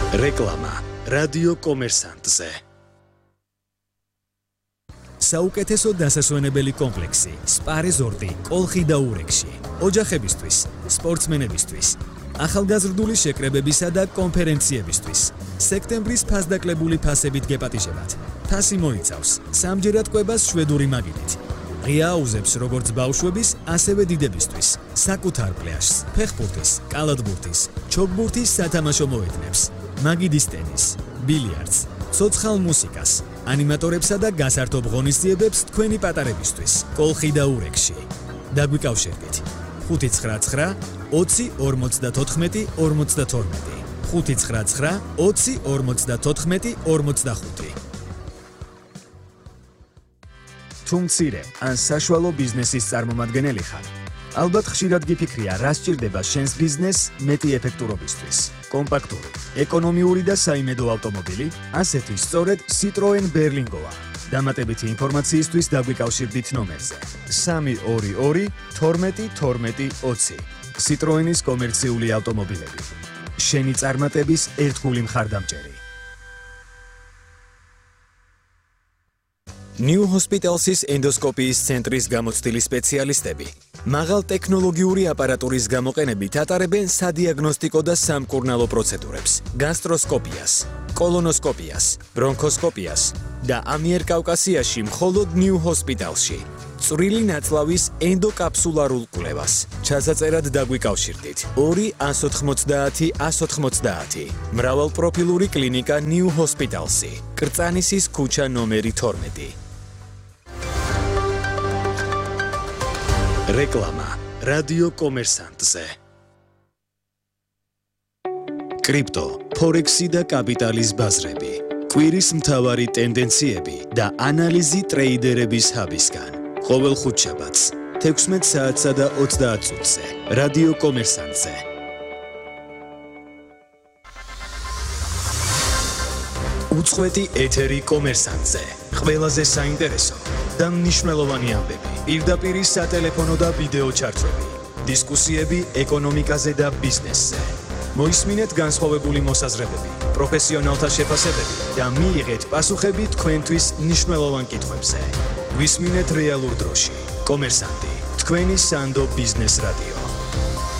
რეკლამა რადიო კომერსანტზე. საუკეთესო დასასვენებელი კომპლექსი სპა რეზორტი კოლხი და ურეკში. ოჯახებისთვის, სპორტსმენებისთვის, ახალგაზრდული შეკრებებისა და კონფერენციებისთვის. სექტემბრის ფასდაკლებული ფასებით გეპატიჟებათ. ფასი მოიცავს სამჯერად კვებას შვედური მაგიდით. ღია აუზებს როგორც ბავშვების, ასევე დიდებისთვის. საკუთარ პლაჟს, ფეხბურთის, კალათბურთის, ჩოგბურთის სათამაშო მოედნებს. მაგიდის ტენის, ბილიარდს, ცოცხალ მუსიკას, ანიმატორებსა და გასართობ ღონისძიებებს თქვენი პატარებისთვის. კოლხი და ურეკში. დაგვიკავშირდით. 599 20 54 52 599 20 54 25. თუ მცირე ან საშუალო ბიზნესის წარმომადგენელი ხარ, ალბათ ხშირად გიფიქრია, რა სჭირდება შენს ბიზნესს მეტი ეფექტურობისთვის. კომპაქტური, ეკონომიური და საიმედო ავტომობილი, ასეთი სწორედ Citroen Berlingoა. დამატებითი ინფორმაციისთვის დაგვიკავშირდით ნომერზე 322 12 12 20. Citroenis კომერციული ავტომობილები. შენი წარმატების ერთგული მხარდამჭერი. New Hospitals's ენდოსკოპიის ცენტრის გამოცდილი სპეციალისტები მაღალ ტექნოლოგიური აპარატურის გამოყენებით ატარებენ სადიაგნოსტიკო და სამკურნალო პროცედურებს, გასტროსკოპიას, კოლონოსკოპიას, ბრონქოსკოპიას და ამიერკავკასიაში მხოლოდ New Hospitalsში. წვრილი ნაწლავის ენდოკაფსულარულ კვლევას. ჩასაწერად დაგვიკავშირდით 2 190 190. მრავალპროფილური კლინიკა New Hospitalsი. კრწანისის ქუჩა ნომერი 12. რეკლამა რადიო კომერსანტზე. კრიპტო, ფორექსი და კაპიტალის ბაზრები. კვირის მთავარი ტენდენციები და ანალიზი ტრეიდერების ჰაბისგან. ყოველ ხუთშაბათს 16 საათსა და 30 წუთზე რადიო კომერსანტზე. უწყვეტი ეთერი კომერსანტზე. ყველაზე საინტერესო და მნიშვნელოვანი ამბები. პირდაპირ სატელეფონო და ვიდეო ჩარტები. დისკუსიები ეკონომიკაზე და ბიზნესზე. მოისმინეთ განსხვავებული მოსაზრებები, პროფესიონალთა შეფასებები და მიიღეთ პასუხები თქვენთვის მნიშვნელოვან კითხვებზე. ვისმინეთ რეალურ დროში. კომერსანტი, თქვენი სანდო ბიზნეს რადიო.